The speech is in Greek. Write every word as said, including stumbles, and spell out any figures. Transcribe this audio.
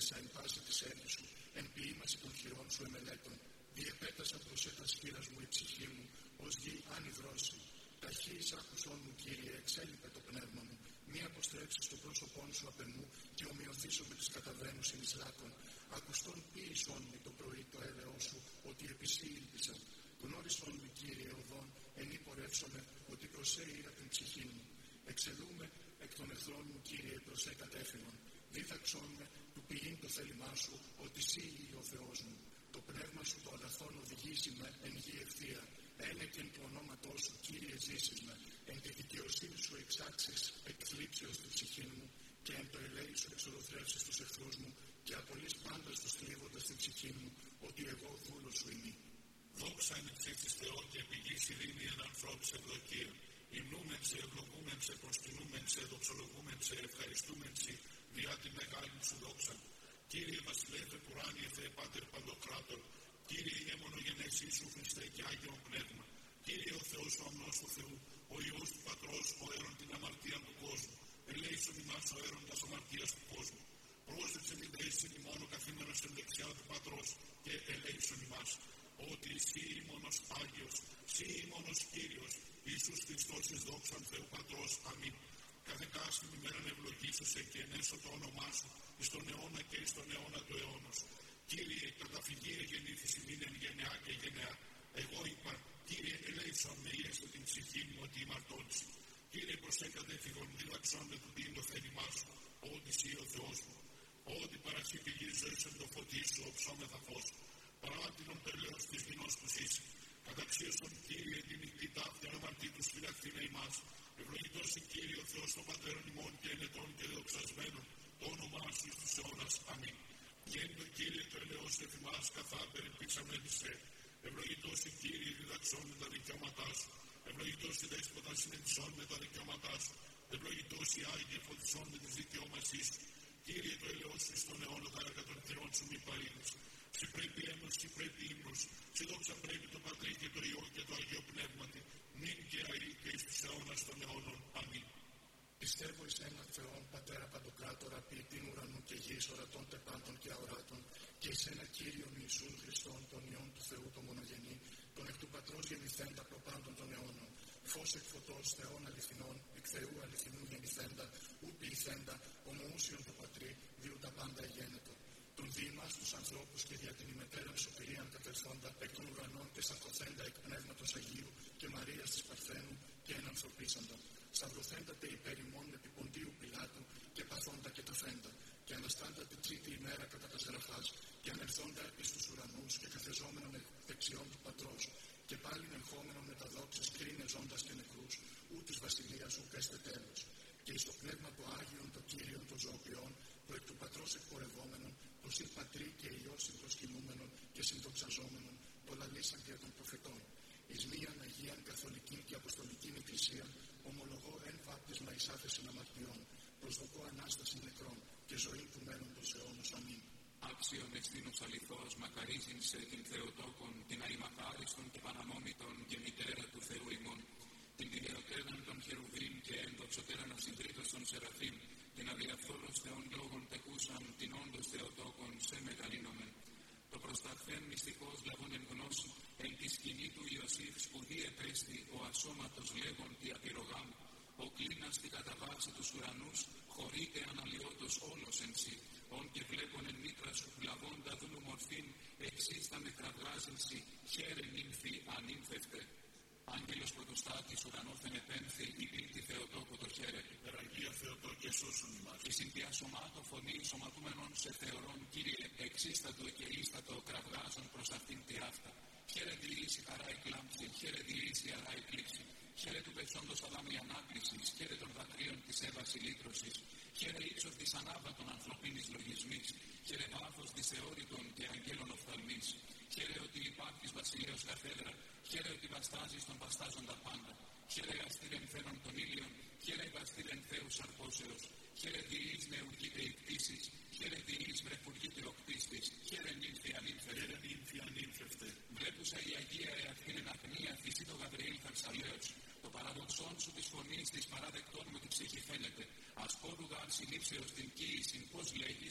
Διέπεσα εν πάση της έρης σου, εν ποίημαση των χειρών σου εμελέτων. Διεπέτασα προς έτας χείρας μου η ψυχή μου, ως γη ανυδρώσει. Ταχύης άκουσόν μου, Κύριε, εξέλιπε το πνεύμα μου. Μη αποστρέψεις το πρόσωπόν σου απ' εμού και ομοιωθήσω με τις καταβαίνουσιν εις λάκων. Ακουστόν ποίησόν μη το πρωί το έλεος σου, ότι επί σοι ήλπισα. Γνώρισον μη, Κύριε, οδόν, εν πορεύσομαι, ότι προς σε ήρα την ψυχή μου. Εξελούμε εκ των εχθρών μου, Κύριε, προς σε κατέφυγον. Δίδαξόν με του ποιήν το θέλημά σου, ότι σύ ο Θεός μου. Το πνεύμα σου το αγαθόν οδηγήσει με εν γη ευθεία. Ένεκεν του ονόματός σου, Κύριε, ζήσεις με. Εν τη δικαιοσύνη σου εξάξεις εκ θλίψεως την ψυχή μου, και εν το ελέη σου εξολοθρεύσεις τους εχθρούς μου, και απολύς πάντας τους θλίβοντας την ψυχή μου, ότι εγώ δούλος σου είμαι. Δόξα εν εξήφθης Θεό και επί γης ειρήνη εν ανθρώπους ευδοκία. Υμνούμεν σε, ευλογούμεν σε, προσκυνούμεν σε, δοξολογούμεν σε, ευχαριστούμεν σε, διά τη μεγάλη σου δόξα. Κύριε βασιλεύε πουράνιε Θεέ Πάτερ Παντοκράτορ, Κύριε η αιμονογενές Ιησού Χριστέ και Άγιον Πνεύμα, Κύριε ο Θεός ο αμνός του Θεού, ο Υιός του Πατρός, ο έρων την αμαρτία του κόσμου, ελέησον ημάς ο έροντας αμαρτίας του κόσμου. Πρόσδεξε μην δέησιν ημών ο καθήμενος εν δεξιά του Πατρός και ελέησον ημάς, ότι εσύ ημώνος Άγιος, εσύ ημώνος Κύριος, Ιησούς Χριστός εις δόξαν Θεού Πατρός. Αμήν. Καθεκάστην ημέραν ευλογήσωσε και ενέσω το όνομά σου εις τον αιώνα και εις τον αιώνα του αιώνος. Κύριε, καταφυγή εγεννήθης ημίν εν γενεά και γενεά. Εγώ είπα, Κύριε, ελέησον με ιέστε την ψυχή μου ότι ημαρτώνηση. Κύριε, προσέκατε φυγον, δίδαξον με του δίν το θέλημά σου, ότι εσύ ο Θεός μου. Ότι παρασύ πηγής ζωής εν το φωτί σου, οψόμεθα φως. Παράτηνον το ελέος της γινός του ζήσει. Καταξίωσον, Κύριε, την νυχτή ταύτη αναμαρτή τους φυλαχθήνε ημάς. Ευλογητός η Κύριε ο Θεός των πατέρων ημών και ενετών και δοξασμένων, το όνομά σου εις τους αιώνας. Αμήν. Γέννητο, Κύριε, το ελεός εφημάς καθά περιπίξαμενισέ. Ευλογητός η Κύριε, διδαξών με τα δικαιώματά σου. Ευλογητός η δέσποτα συνετισών με τα δικαιώματά σου. Ευλογητός η Άγιε φωτισών με τις δικαιώματσής σου. Κύριε, το ελεός σου εις τον αιώνα τα έργα των χειρών σου μη παρήνεις. Συ πρέπει έμος, συ πρέπει ύμνος, συ δόξα πρέπει το Πατρί και το Υιό και το Αγίο Πνεύματι, νυν και αεί και εις τους αιώνας των αιώνων. Αμήν. Πιστεύω εις έναν Θεόν, Πατέρα Παντοκράτορα, ποιητήν ουρανού και γης, ορατών τεπάντων και αοράτων, και εις ένα Κύριον Ιησούν Χριστόν, τον Υιόν του Θεού, τον μονογενή, τον εκ του Πατρός γεννηθέντα προπάντων των αιώνων. Φως εκ φωτός Θεών αληθινών, εκ Θεού αληθινού γεννηθέντα, ου ποιηθέντα, ομοούσιον το Πατρί, διού τα πάντα εγένετο. Τον διημάς τους ανθρώπους και δια την ημετέραν σωτηρίαν κατελθόντα, εκ των ουρανών και σταυρωθέντα εκ πνεύματος Αγίου και Μαρίας της Παρθένου και εν ανθρωπίσαντα. Σταυρωθέντα τε υπέρ ημών επί Ποντίου Πιλάτου και παθόντα και ταφέντα, και αναστάντα τη τρίτη ημέρα κατά τα ζεραχάς, και ανερθόντα εις τους ουρανούς και καθεζόμενον εκ δεξιών του Πατρός, και πάλιν ερχόμενον με τα δόξης κρίνε ζώντας και νεκρούς, ού της βασιλείας ουκ έστε τέλος. Και εις το πνεύμα του Άγιον το Κύριον των ζωοποιών, το εκ του Πατρός εκπορευόμενον, το συν Πατρί και Υιός συμπροσκυνούμενον και συντοξαζόμενον, το λαλήσαν και των προφητών. Εις μίαν Αγίαν Καθολικήν και Αποστολικήν Εκκλησίαν, ομολογώ εν βάπτισμα εις άφεσιν αμαρτιών, προσδοκώ ανάσταση νεκρών και ζωή του μέλλοντος αιώνος. Αμήν. Άξιον ευθύνος αληθώς, μακαρίζειν σε την Θεοτόκον, την αημαχάριστον και παναμόμητον και μητέρα του Θεού ημών, την τηλεοτέραν των χερουβίμ και ενδοξωτέραν ασυντρίτως των Σεραφείμ, την αδιαφθόρος Θεών λόγων τεκούσαν, την όντως Θεοτόκον σε μεγαλύνομεν. Το προσταχθέν μυστικός λαβών εν γνώση, εν τη σκηνή του Ιωσήφ σπουδή επέστη, ο ασώματος λέγον τη απειρογάμ, ο κλίνας τη καταβάση τους ουρανούς, χωρείται αναλυότος όλος εν σύ, ον και βλέπον εν μήτρα σου λαβώντα δούλου μορφήν, εξίστα με κραυγάζειν σύ, χαίρε νύμφη ανήμφευτε. Άγγελος πρωτοστάτης ουρανόθεν επένθη, η πλήτη Θεοτόκο το χαίρε. Υπεραγία Θεοτόκε σώσον ημάς. Και συντιά σωμάτω φωνή σωματούμενον σε θεωρών, Κύριε, εξίστατο και ίστατο κραυγάζον προς αυτήν τη αυτά. Χαίρε τη λύση χαρά εκλάμψη, χαίρε τη λύση χαρά εκλήψη. Χαίρε του πεσόντος Αδάμ η ανάκριση, χαίρε των δακρύων της Εύας η λύτρωση. Χαίρε ύψος της ανάβατων ανθρωπίνης λογισμής. Χαίρε βάθος της αιώρητων και αγγέλων οφθαλμής. Χαίρε ότι υπάρχεις βασιλέως καθέδρα. Χαίρε ότι βαστάζεις τον βαστάζοντα πάντα. Χαίρε αστήρεν φαίνον των ήλιων. Χαίρε βαστήρεν Θεού σαρπόσεως. Χαίρε διείς νεουργείτε οι κτήσεις.